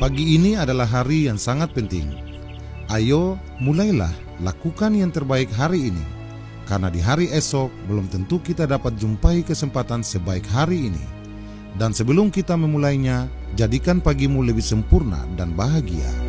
Pagi ini adalah hari yang sangat penting. Ayo, mulailah lakukan yang terbaik hari ini. Karena di hari esok belum tentu kita dapat jumpai kesempatan sebaik hari ini. Dan sebelum kita memulainya, jadikan pagimu lebih sempurna dan bahagia.